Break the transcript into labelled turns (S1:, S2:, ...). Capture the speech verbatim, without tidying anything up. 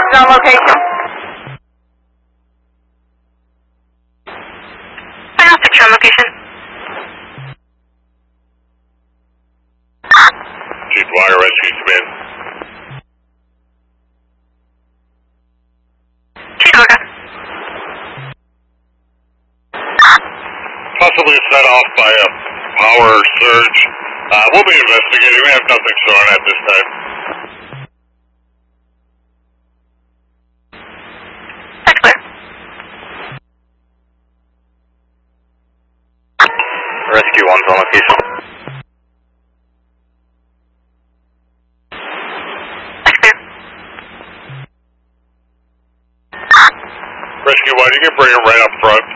S1: one's on location. I have picture on location.
S2: Chief Wire Rescue Command.
S1: Chief Wire.
S2: Possibly set off by a power surge. Uh, we'll be investigating. We have nothing shown at this time.
S1: That's clear.
S3: Rescue one's on location.
S1: That's clear.
S2: Rescue one, you can bring it right up front.